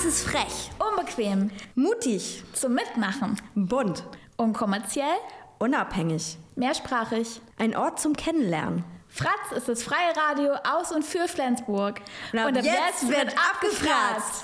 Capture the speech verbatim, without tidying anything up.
Franz ist frech. Unbequem. Mutig. Zum Mitmachen. Bunt. Unkommerziell. Unabhängig. Mehrsprachig. Ein Ort zum Kennenlernen. Fratz ist das freie Radio aus und für Flensburg. Und ab, und ab jetzt, jetzt wird abgefratzt.